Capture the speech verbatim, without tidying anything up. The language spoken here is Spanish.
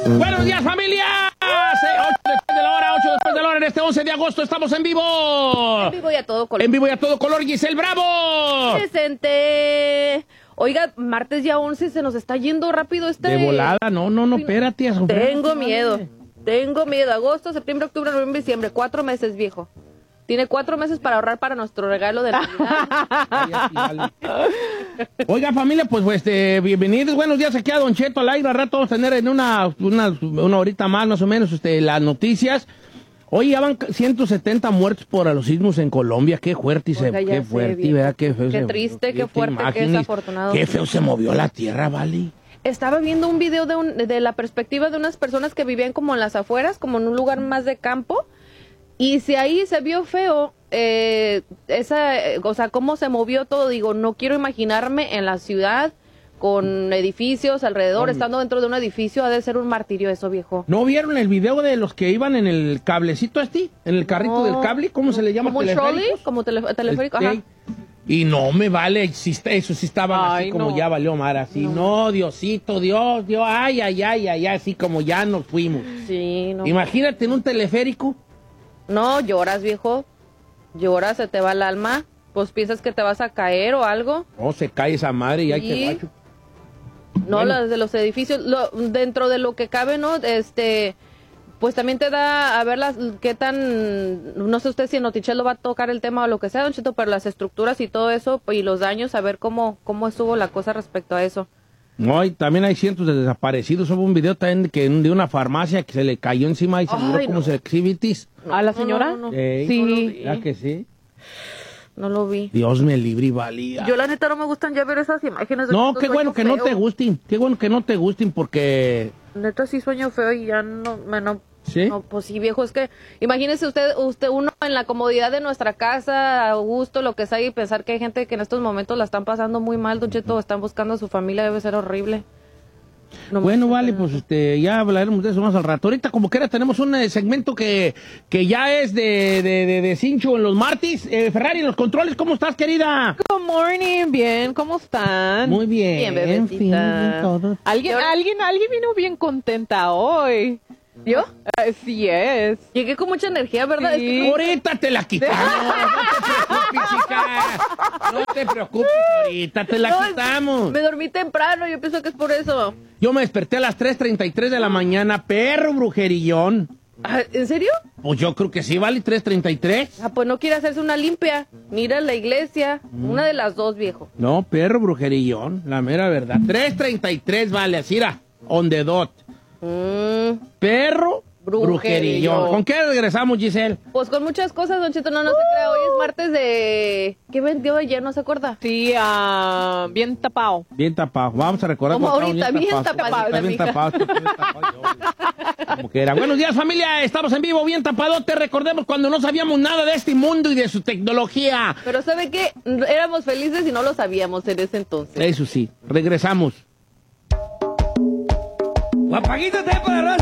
Buenos días, familia. ocho después de la hora, ocho después de la hora. En este once de agosto estamos en vivo. En vivo y a todo color. En vivo y a todo color. Giselle Bravo. Presente. Oiga, martes ya once, se nos está yendo rápido este... De volada, no, no, no, espérate. Tengo miedo. Tengo miedo. Agosto, septiembre, octubre, noviembre, diciembre. Cuatro meses, viejo. Tiene cuatro meses para ahorrar para nuestro regalo de Navidad. Oiga, familia, pues, pues este, bienvenidos. Buenos días aquí a Don Cheto al aire. Al rato vamos a tener en una, una, una horita más, más o menos, este, las noticias. Hoy ya van ciento setenta muertos por los sismos en Colombia. Qué fuerte, y se, Oiga, qué sé, fuerte, viejo. ¿verdad? Qué feo. Qué se, triste, qué fuerte, qué imágenes, desafortunado. Qué feo se movió la tierra, ¿vale? Estaba viendo un video de, un, de la perspectiva de unas personas que vivían como en las afueras, como en un lugar más de campo. Y si ahí se vio feo, eh, esa, o sea, cómo se movió todo, digo, no quiero imaginarme en la ciudad con edificios alrededor, Hombre. estando dentro de un edificio, ha de ser un martirio eso, viejo. ¿No vieron el video de los que iban en el cablecito este? ¿En el carrito No. del cable? ¿Cómo se le llama? ¿Como un trolley? ¿Teleféricos? Como tele- teleférico, El- ajá. ey. Y no me vale, sí está- eso sí estaba así Ay, como no. ya valió mar, así. No. no, Diosito, Dios, Dios, ay, ay, ay, ay, así como ya nos fuimos. Sí, no. Imagínate en un teleférico. No, lloras, viejo. Lloras, se te va el alma. Pues piensas que te vas a caer o algo. No, se cae esa madre y hay Sí. que guacho. No, Bueno. las de los edificios, lo- dentro de lo que cabe, ¿no? Este, pues también te da a ver las, qué tan, no sé usted si en Notichelo va a tocar el tema o lo que sea, Don Cheto, pero las estructuras y todo eso, y los daños, a ver cómo, cómo estuvo la cosa respecto a eso. No, y también hay cientos de desaparecidos. Hubo un video también de, que, de una farmacia que se le cayó encima y se Ay, murió como no. sexivitis. ¿A la No, señora? no, no, no. Ey, Sí. No lo vi. ¿Ya que sí? No lo vi. Dios me libre y valía. Yo la neta no me gustan ya ver esas imágenes. de No, tanto qué bueno sueño que no feo. te gusten. Qué bueno que no te gusten porque... Neta sí sueño feo y ya no, me no, ¿Sí? no, pues sí, viejo, es que imagínese usted, usted uno en la comodidad de nuestra casa, a gusto, lo que sea, y pensar que hay gente que en estos momentos la están pasando muy mal, Don Cheto, están buscando a su familia, debe ser horrible. No me Bueno, gusta vale, nada. pues este, ya hablaremos de eso más al rato. Ahorita, como quiera, tenemos un eh, segmento que, que ya es de, de, de, de cincho en los martes. Eh, Ferrari, en los controles, ¿cómo estás, querida? Good morning, bien, ¿cómo están? Muy bien. Bien, bebecita. en fin, todo. ¿Alguien, Yo- alguien, alguien vino bien contenta hoy. ¿Yo? Así es. Llegué con mucha energía, ¿verdad? Sí. Es que- Ahorita te la quitamos. No te preocupes, chica. No te preocupes, ahorita te la No, es- quitamos. me dormí temprano, yo pienso que es por eso. Yo me desperté a las tres treinta y tres de la mañana, perro brujerillón. Ah, ¿en serio? Pues yo creo que sí, vale, tres treinta y tres. Ah, pues no quiere hacerse una limpia. Mira la iglesia, una de las dos, viejo. No, perro brujerillón, la mera verdad. tres treinta y tres vale, así era, on the dot. Mm, Perro Brujerillo. brujerillón. ¿Con qué regresamos, Giselle? pues con muchas cosas, Don Cheto, no, no se crea. Hoy es martes de... ¿Qué vendió ayer? ¿No se acuerda? Sí, ah, bien tapado. Bien tapado. Vamos a recordar. Como cómo ahorita, estábamos bien tapados. tapadita, Está bien mija. tapado, está bien tapado. Como que era. Buenos días, familia. Estamos en vivo, bien tapadote. Recordemos cuando no sabíamos nada de este mundo y de su tecnología. Pero ¿sabe qué? Éramos felices y no lo sabíamos en ese entonces. Eso sí. Regresamos. Guapaguito, te para